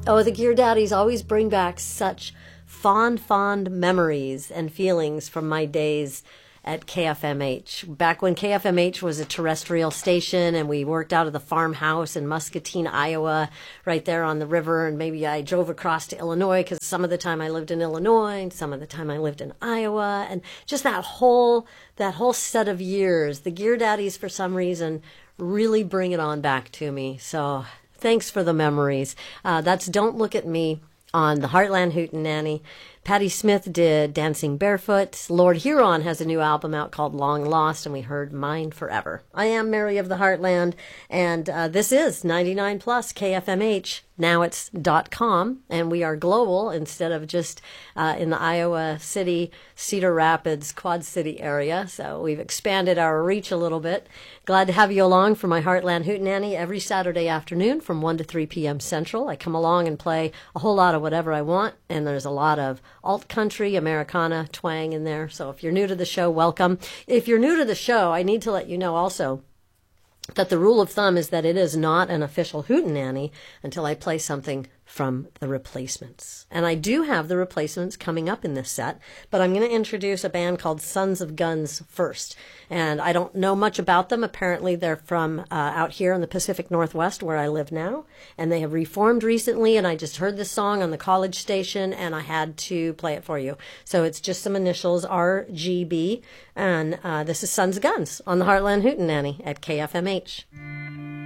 Oh, the Gear Daddies always bring back such fond memories and feelings from my days at KFMH. Back when KFMH was a terrestrial station and we worked out of the farmhouse in Muscatine, Iowa, right there on the river. And maybe I drove across to Illinois because some of the time I lived in Illinois and some of the time I lived in Iowa. And just that whole set of years, the Gear Daddies, for some reason, really bring it on back to me. So thanks for the memories. That's Don't Look at Me on the Heartland Hootenanny. Patti Smith did Dancing Barefoot. Lord Huron has a new album out called Long Lost, and we heard Mine Forever. I am Mary of the Heartland, and this is 99 Plus KFMH. Now it's .com, and we are global instead of just in the Iowa City, Cedar Rapids, Quad City area. So we've expanded our reach a little bit. Glad to have you along for my Heartland Hootenanny every Saturday afternoon from 1 to 3 p.m. Central. I come along and play a whole lot of whatever I want, and there's a lot of alt country, Americana, twang in there. So if you're new to the show, welcome. If you're new to the show, I need to let you know also that the rule of thumb is that it is not an official Hootenanny until I play something from the Replacements. And I do have the Replacements coming up in this set, but I'm going to introduce a band called Sons of Guns first. And I don't know much about them. Apparently they're from out here in the Pacific Northwest where I live now, and they have reformed recently, and I just heard this song on the college station and I had to play it for you. So it's just some initials, RGB, and this is Sons of Guns on the Heartland Hootenanny at KFMH.